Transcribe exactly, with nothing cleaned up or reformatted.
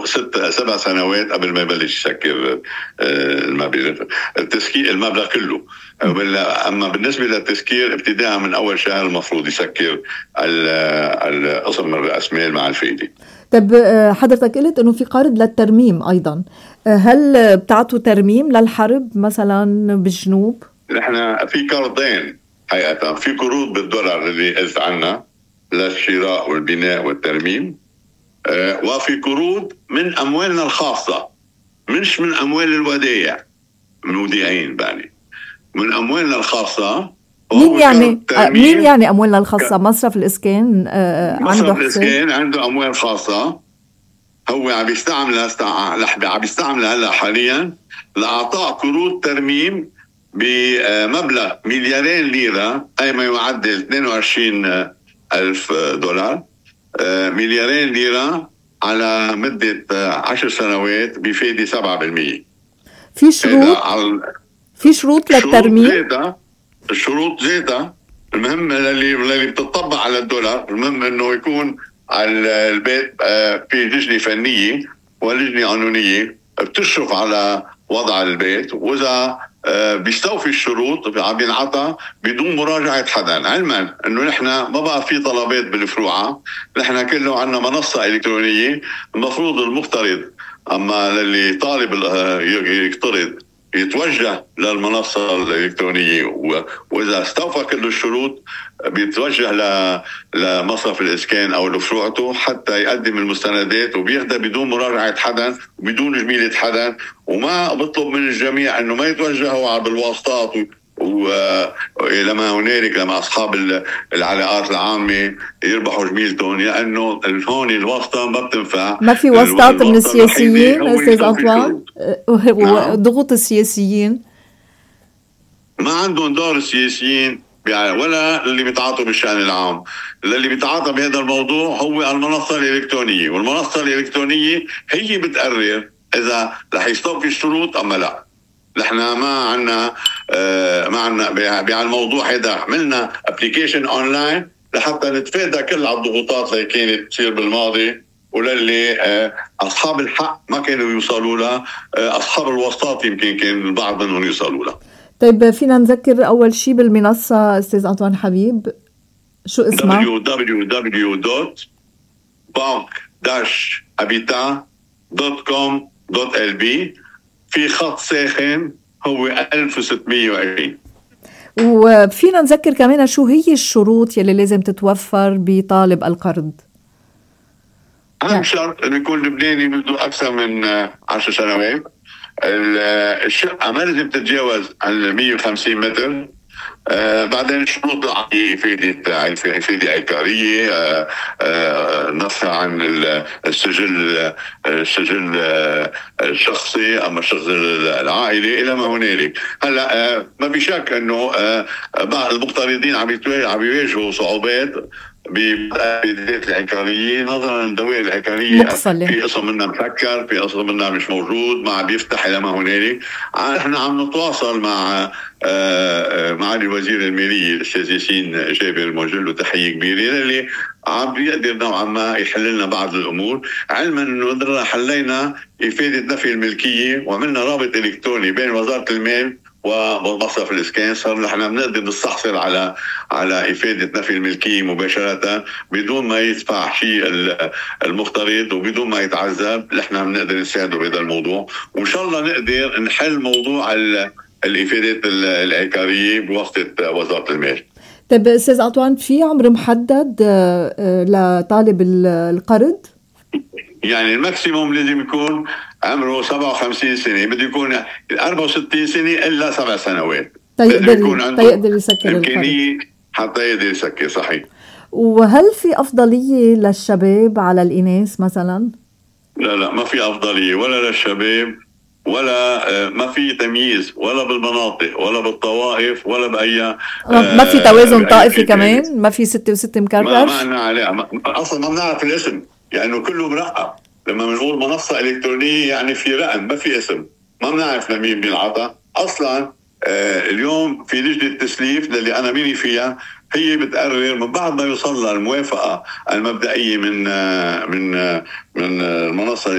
ست سبع سنوات قبل ما يبلش يسكر المبلغ التسكير المبلغ كله. أما بالنسبة للتسكير ابتداء من أول شهر المفروض يسكر القسم الرأس مال مع الفائدة. طب حضرتك قلت إنه في قرض للترميم أيضا، هل بتعطوا ترميم للحرب مثلا بالجنوب؟ نحن في قرضين حقيقة، في قروض بالدولار اللي قلت عنها للشراء والبناء والترميم، آه وفي قروض من أموالنا الخاصة، مش من أموال الودائع من وديعين باني، من أموالنا الخاصة. مين يعني مين يعني أموالنا الخاصة؟ مصرف الإسكان آه مصرف الإسكان عنده أموال خاصة، هو عم يستعملها عم يستعملها هلا حاليا لأعطاء قروض ترميم بمبلغ مليارين ليرة، أي ما يعدل اثنين وعشرين ألف دولار، مليارين ليرة على مدة عشر سنوات بفائدة سبعة بالمية. في شروط في شروط للترميم؟ الشروط زيتها المهم اللي اللي بتطبق على الدولار، المهم انه يكون على البيت في لجنة فنية ولجنة قانونية بتشرف على وضع البيت، واذا بيستوفي الشروط عم ينعطى بدون مراجعة حدا. علما انه نحن ما بقى في طلبات بالفروعة، نحن كله عنا منصة الكترونية، المفروض المقترض اما للي طالب يقترض يتوجه للمنصة الإلكترونية، وإذا استوفى كل الشروط بيتوجه لمصرف الإسكان أو لفروعته حتى يقدم المستندات، وبياخدها بدون مراجعة حدا وبدون جميلة حدا. وما بطلب من الجميع أنه ما يتوجهوا بالواسطات ولما هنالك لما أصحاب العلاقات العامة يربحوا جميلتهم، لأنه هون الواسطة ما بتنفع. ما في واسطات من السياسيين أستاذ أنطوان؟ ضغوط السياسيين ما عندهم دور السياسيين ولا اللي بيتعاطوا بالشأن العام. اللي بيتعاطى بهذا الموضوع هو المنصة الإلكترونية، والمنصة الإلكترونية هي بتقرر إذا رح يستوفي الشروط أما لا. نحن ما عنا آه ما عنا بهالموضوع هذا عملنا ابلكيشن اونلاين لحتى نتفادى كل الضغوطات اللي كانت تصير بالماضي، وللي آه اصحاب الحق ما كانوا يوصلوا لها، آه اصحاب الوساطات يمكن كان البعض منهم يوصلوا لها. طيب فينا نذكر اول شيء بالمنصه استاذ أنطوان حبيب شو اسمها؟ دبليو دبليو دبليو دوت بانك داش هابيتات دوت كوم دوت إل بي. في خط ساخن هو ألف وستمية وعشرين. وفينا نذكر كمان شو هي الشروط يلي لازم تتوفر بطالب القرض؟ أهم يعني شرط أن يكون لبناني منذ أكثر من عشر سنوات، الشقة ما لازم تتجاوز ال مية وخمسين متر، آه بعدين شروط فائدة فائدة عقارية، آه آه نص عن السجل السجل الشخصي أما السجل العائلي إلى ما هنالك. هلا آه ما في شك إنه آه بعض المقترضين عم يواجهوا صعوبات ببداية العقارية نظرا للدوائر العقارية، في قسم منها مسكر، في قسم منها مش موجود، ما بيفتح إلى ما هنالك. احنا عم نتواصل مع معالي وزير المالية الأستاذ ياسين جابر الموجل له تحية كبيرة اللي عم بيقدر نوعا ما يحل لنا بعض الأمور، علما أنه حلينا إفادة نفي الملكية وعملنا رابط إلكتروني بين وزارة المال ومصرف الإسكان. صار نحن بنقدر نستحصل على على إفادة نفي الملكية مباشرة بدون ما يدفع شيء المقترض وبدون ما يتعذب. نحن بنقدر نساعده بهذا الموضوع، وإن شاء الله نقدر نحل موضوع الإفادات العقارية بواسطة وزارة المال. طيب أستاذ أنطوان، في عمر محدد لطالب القرض؟ يعني الماكسيموم لازم يكون عمره سبعة وخمسين سنة، بده يكون أربعة وستين سنة إلا سبع سنوات تيقدر يسكر إمكانية حتى يقدر يسكر. صحيح. وهل في أفضلية للشباب على الإناث مثلا؟ لا لا ما في أفضلية ولا للشباب ولا ما في تمييز ولا بالمناطق ولا بالطوائف ولا بأي ما في توازن طائفي كمان، ما في ستة وستة مكرر. ما معنا عليها أصلا ما بنعرف الاسم، يعني كله مرقم. لما بنقول منصة إلكترونية يعني في رقم ما في اسم، ما بنعرف لمين بينعطى أصلا. آه اليوم في لجنة تسليف اللي أنا ميني فيها، هي بتقرر من بعد ما يوصل لها الموافقة المبدئية من آه من آه من المنصة